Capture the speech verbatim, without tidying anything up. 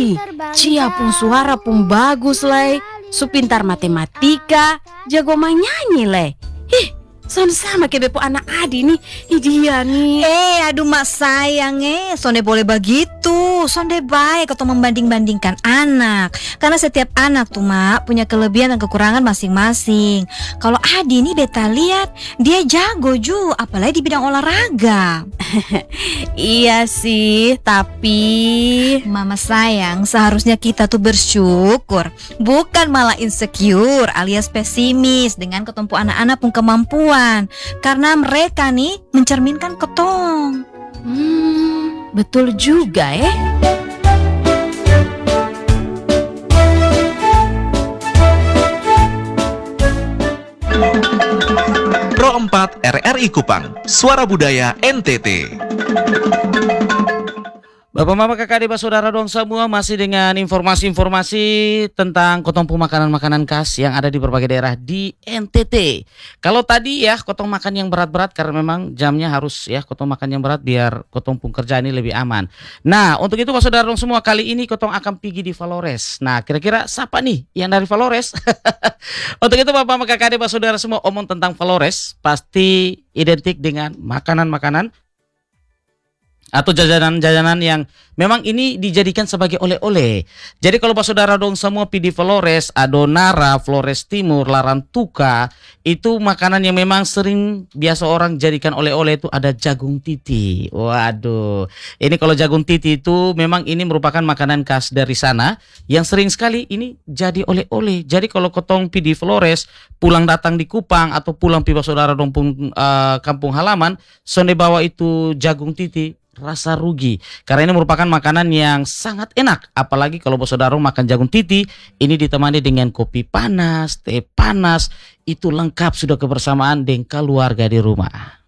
Ih, Cia pun suara pun bagus leh, su pintar matematika, jago main nyanyi leh. Ih, sama-sama kayak bepo anak Adi nih, ih dia nih. Eh, aduh mak sayang eh, sonde boleh begitu, sonde baik atau membanding-bandingkan anak. Karena setiap anak tuh mak punya kelebihan dan kekurangan masing-masing. Kalau Adi nih beta lihat dia jago ju, apalagi di bidang olahraga. Iya sih, tapi Mama sayang, seharusnya kita tuh bersyukur, bukan malah insecure alias pesimis dengan ketumpu anak-anak pun kemampuan. Karena mereka nih mencerminkan ketong. hmm, betul juga eh. Pro empat R R I Kupang, Suara Budaya N T T. Bapak Mama Kakak Adik Saudara dong semua, masih dengan informasi-informasi tentang kotompu makanan-makanan khas yang ada di berbagai daerah di N T T. Kalau tadi ya kotong makan yang berat-berat karena memang jamnya harus ya kotong makan yang berat biar kotong pun kerja ini lebih aman. Nah untuk itu Pak Saudara dong semua, kali ini kotong akan pergi di Valores. Nah kira-kira siapa nih yang dari Valores? Untuk itu Bapak Mama Kakak Adik Saudara semua, omong tentang Valores pasti identik dengan makanan-makanan atau jajanan-jajanan yang memang ini dijadikan sebagai oleh-oleh. Jadi kalau Pak Saudara dong semua pi di Valores, Adonara, Flores Timur, Larantuka, itu makanan yang memang sering biasa orang jadikan oleh-oleh itu ada jagung titi. Waduh, ini kalau jagung titi itu memang ini merupakan makanan khas dari sana yang sering sekali ini jadi oleh-oleh. Jadi kalau kotong pi di Valores, pulang datang di Kupang atau pulang pi Pak Saudara dong pun uh, kampung halaman, sonde bawa itu jagung titi, rasa rugi karena ini merupakan makanan yang sangat enak, apalagi kalau Bos Saudara makan jagung titi ini ditemani dengan kopi panas, teh panas, itu lengkap sudah kebersamaan dengan keluarga di rumah.